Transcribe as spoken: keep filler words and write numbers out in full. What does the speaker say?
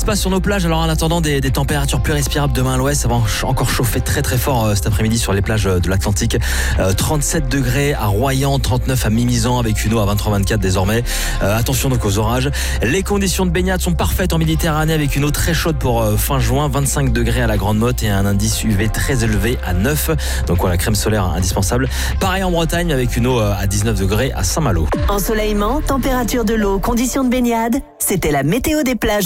Se passe sur nos plages. Alors en attendant des, des températures plus respirables demain à l'ouest, ça va encore chauffer très très fort euh, cet après-midi sur les plages de l'Atlantique. Euh, trente-sept degrés à Royan, trente-neuf à Mimizan avec une eau à vingt-trois vingt-quatre désormais. Euh, attention donc aux orages. Les conditions de baignade sont parfaites en Méditerranée avec une eau très chaude pour euh, fin juin, vingt-cinq degrés à la Grande Motte et un indice U V très élevé à neuf. Donc voilà, crème solaire indispensable. Pareil en Bretagne avec une eau euh, à dix-neuf degrés à Saint-Malo. Ensoleillement, température de l'eau, conditions de baignade, c'était la météo des plages.